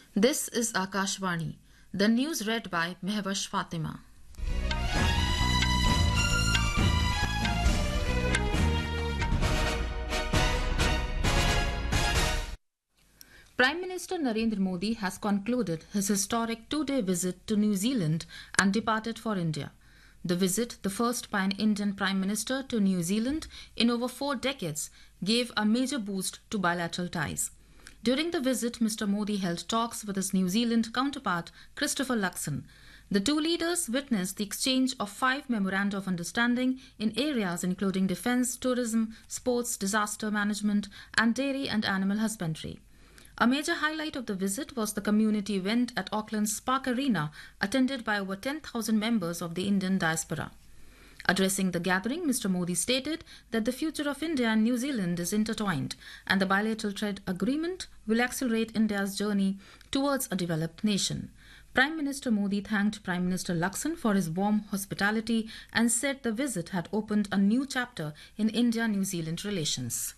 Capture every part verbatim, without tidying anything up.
This is Akashvani. The news read by Mehwash Fatima. Prime Minister Narendra Modi has concluded his historic two-day visit to New Zealand and departed for India. The visit, the first by an Indian Prime Minister to New Zealand in over four decades, gave a major boost to bilateral ties. During the visit, Mister Modi held talks with his New Zealand counterpart, Christopher Luxon. The two leaders witnessed the exchange of five memoranda of understanding in areas including defence, tourism, sports, disaster management, and dairy and animal husbandry. A major highlight of the visit was the community event at Auckland's Spark Arena, attended by over ten thousand members of the Indian diaspora. Addressing the gathering, Mister Modi stated that the future of India and New Zealand is intertwined, and the bilateral trade agreement will accelerate India's journey towards a developed nation. Prime Minister Modi thanked Prime Minister Luxon for his warm hospitality and said the visit had opened a new chapter in India-New Zealand relations.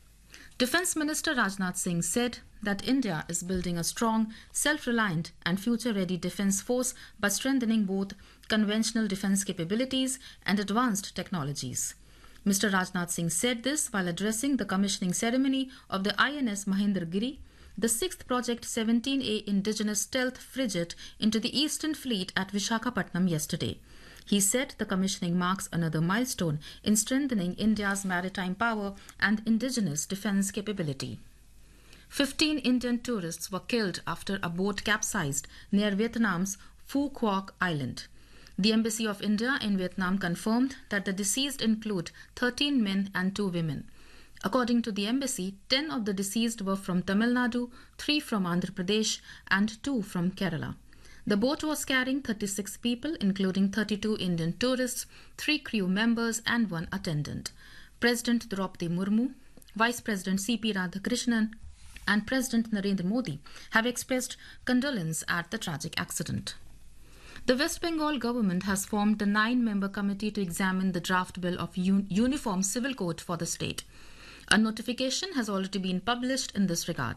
Defence Minister Rajnath Singh said that India is building a strong, self-reliant and future-ready defence force by strengthening both conventional defence capabilities and advanced technologies. Mister Rajnath Singh said this while addressing the commissioning ceremony of the I N S Mahendragiri, the sixth Project seventeen A indigenous stealth frigate into the Eastern Fleet at Visakhapatnam yesterday. He said the commissioning marks another milestone in strengthening India's maritime power and indigenous defence capability. Fifteen Indian tourists were killed after a boat capsized near Vietnam's Phu Quoc Island. The Embassy of India in Vietnam confirmed that the deceased include thirteen men and two women. According to the embassy, ten of the deceased were from Tamil Nadu, three from Andhra Pradesh, and two from Kerala. The boat was carrying thirty-six people, including thirty-two Indian tourists, three crew members, and one attendant. President Draupadi Murmu, Vice President C P Radhakrishnan, and President Narendra Modi have expressed condolence at the tragic accident. The West Bengal government has formed a nine-member committee to examine the draft bill of un- Uniform Civil Code for the state. A notification has already been published in this regard.